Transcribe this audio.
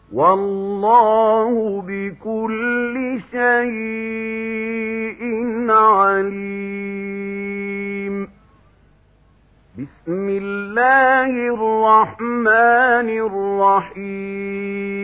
والله بكل شيء عليم. بسم الله الرحمن الرحيم.